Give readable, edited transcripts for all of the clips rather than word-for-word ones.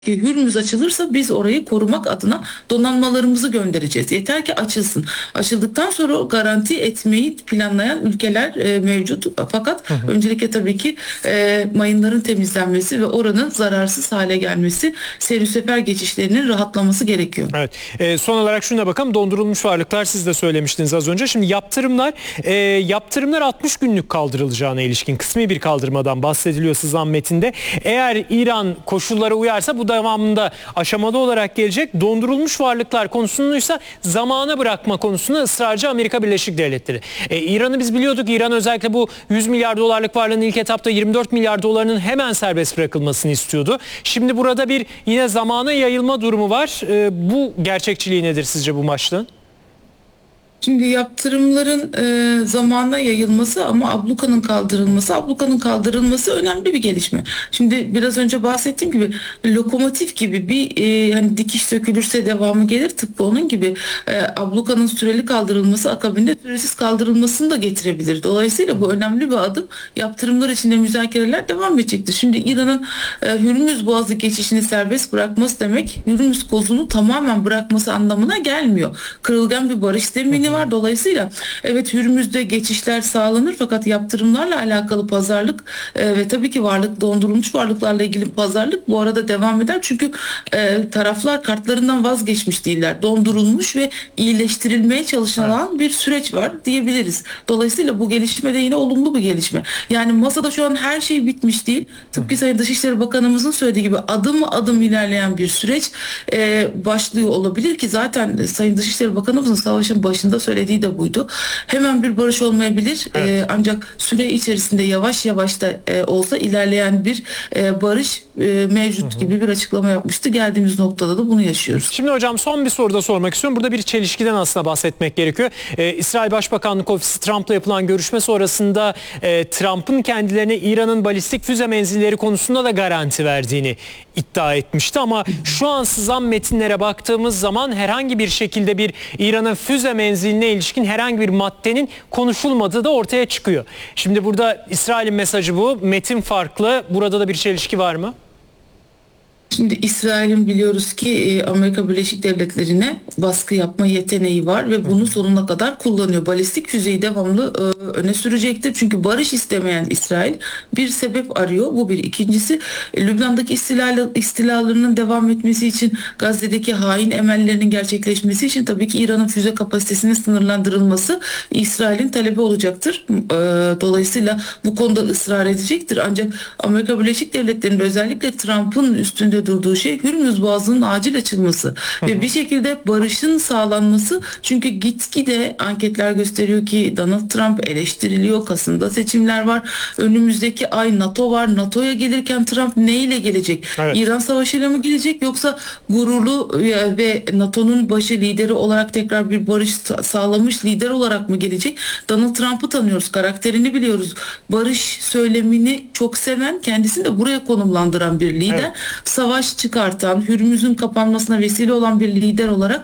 ki Hürmüz açılırsa biz orayı korumak adına donanmalarımızı göndereceğiz. Yeter ki açılsın. Açıldıktan sonra garanti etmeyi planlayan ülkeler mevcut. Fakat öncelikle tabii ki mayınların temizlenmesi ve oranın zararsız hale gelmesi, seyir sefer geçişlerinin rahatlaması gerekiyor. Evet. Son olarak şuna bakalım. Dondurulmuş varlıklar, siz de söylemiştiniz az önce. Şimdi yaptırımlar 60 günlük kaldırılacağına ilişkin kısmi bir kaldırmadan bahsediliyor sızan metinde. Eğer İran koşullara uyarsa bu devamında aşamalı olarak gelecek. Dondurulmuş varlıklar konusundaysa zamana bırakma konusunda ısrarcı Amerika Birleşik Devletleri. İran'ı biz biliyorduk. İran özellikle bu 100 milyar dolarlık varlığın ilk etapta 24 milyar dolarının hemen serbest bırakılmasını istiyordu. Şimdi burada bir yine zamana yayılma durumu var. Bu gerçekçiliği nedir sizce bu başlığın? Şimdi yaptırımların zamana yayılması ama ablukanın kaldırılması önemli bir gelişme. Şimdi biraz önce bahsettiğim gibi lokomotif gibi bir hani dikiş sökülürse devamı gelir, tıpkı onun gibi ablukanın süreli kaldırılması akabinde süresiz kaldırılmasını da getirebilir. Dolayısıyla bu önemli bir adım. Yaptırımlar içinde müzakereler devam edecektir. Şimdi İran'ın Hürmüz Boğazı geçişini serbest bırakması demek Hürmüz kozunu tamamen bırakması anlamına gelmiyor. Kırılgan bir barış zemini var. Dolayısıyla evet, Hürmüz'de geçişler sağlanır fakat yaptırımlarla alakalı pazarlık ve tabii ki dondurulmuş varlıklarla ilgili pazarlık bu arada devam eder. Çünkü taraflar kartlarından vazgeçmiş değiller. Dondurulmuş ve iyileştirilmeye çalışılan bir süreç var diyebiliriz. Dolayısıyla bu gelişme de yine olumlu bir gelişme. Yani masada şu an her şey bitmiş değil. Tıpkı Sayın Dışişleri Bakanımızın söylediği gibi adım adım ilerleyen bir süreç başlıyor olabilir ki zaten Sayın Dışişleri Bakanımızın savaşın başında söylediği de buydu. Hemen bir barış olmayabilir. Evet. Ancak süre içerisinde yavaş yavaş da olsa ilerleyen bir barış mevcut gibi bir açıklama yapmıştı. Geldiğimiz noktada da bunu yaşıyoruz. Şimdi hocam son bir soru da sormak istiyorum. Burada bir çelişkiden aslında bahsetmek gerekiyor. İsrail Başbakanlık Ofisi Trump'la yapılan görüşme sonrasında Trump'ın kendilerine İran'ın balistik füze menzilleri konusunda da garanti verdiğini iddia etmişti. Ama şu an sızan metinlere baktığımız zaman herhangi bir şekilde bir İran'ın füze menziline ilişkin herhangi bir maddenin konuşulmadığı da ortaya çıkıyor. Şimdi burada İsrail'in mesajı bu. Metin farklı. Burada da bir çelişki var mı? Şimdi İsrail'in biliyoruz ki Amerika Birleşik Devletleri'ne baskı yapma yeteneği var ve bunu sonuna kadar kullanıyor. Balistik füzeyi devamlı öne sürecektir. Çünkü barış istemeyen İsrail bir sebep arıyor. Bu bir. İkincisi, Lübnan'daki istilalarının devam etmesi için, Gazze'deki hain emellerinin gerçekleşmesi için tabii ki İran'ın füze kapasitesinin sınırlandırılması İsrail'in talebi olacaktır. Dolayısıyla bu konuda ısrar edecektir. Ancak Amerika Birleşik Devletleri'nin özellikle Trump'ın üstünde durduğu şey Hürmüz Boğazı'nın acil açılması ve bir şekilde barışın sağlanması. Çünkü gitgide anketler gösteriyor ki Donald Trump eleştiriliyor. Kasım'da seçimler var. Önümüzdeki ay NATO var. NATO'ya gelirken Trump neyle gelecek? Evet. İran savaşıyla mı gelecek, yoksa gururlu ve NATO'nun başı lideri olarak tekrar bir barış sağlamış lider olarak mı gelecek? Donald Trump'ı tanıyoruz. Karakterini biliyoruz. Barış söylemini çok seven, kendisini de buraya konumlandıran bir lider. Evet. Savaş çıkartan, Hürmüz'ün kapanmasına vesile olan bir lider olarak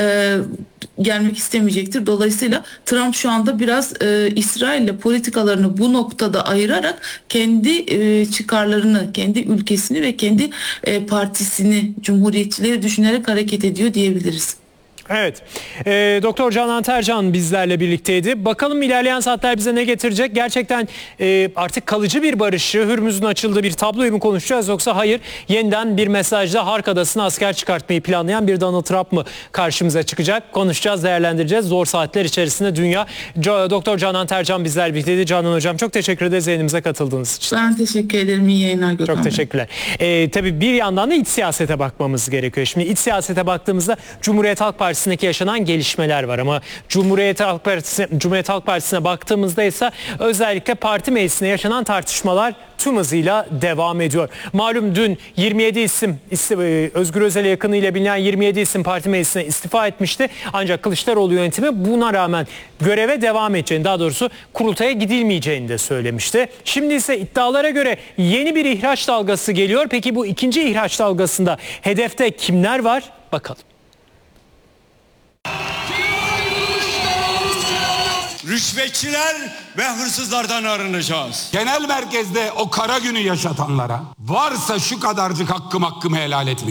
gelmek istemeyecektir. Dolayısıyla Trump şu anda biraz İsrail'le politikalarını bu noktada ayırarak kendi çıkarlarını, kendi ülkesini ve kendi partisini, cumhuriyetçileri düşünerek hareket ediyor diyebiliriz. Evet. Doktor Canan Tercan bizlerle birlikteydi. Bakalım ilerleyen saatler bize ne getirecek? Gerçekten artık kalıcı bir barışı, Hürmüz'ün açıldığı bir tabloyu mu konuşacağız, yoksa hayır, yeniden bir mesajla Hark Adası'na asker çıkartmayı planlayan bir Donald Trump mı karşımıza çıkacak? Konuşacağız, değerlendireceğiz. Zor saatler içerisinde dünya. Doktor Canan Tercan bizlerle birlikteydi. Canan Hocam, çok teşekkür ederiz yayınımıza katıldığınız için. Ben teşekkür ederim. İyi yayınlar Gökhan. Çok teşekkürler. Tabii bir yandan da iç siyasete bakmamız gerekiyor. Şimdi iç siyasete baktığımızda Cumhuriyet Halk Partisi'ndeki yaşanan gelişmeler var ama Cumhuriyet Halk Partisi'ne baktığımızda ise özellikle parti meclisinde yaşanan tartışmalar tüm hızıyla devam ediyor. Malum dün 27 isim Özgür Özel'e yakınıyla bilinen 27 isim parti meclisine istifa etmişti. Ancak Kılıçdaroğlu yönetimi buna rağmen göreve devam edeceğini, daha doğrusu kurultaya gidilmeyeceğini de söylemişti. Şimdi ise iddialara göre yeni bir ihraç dalgası geliyor. Peki bu ikinci ihraç dalgasında hedefte kimler var? Bakalım. rüşvetçiler ve hırsızlardan arınacağız. Genel merkezde o kara günü yaşatanlara varsa şu kadarcık hakkımı helal etmeyeceğim.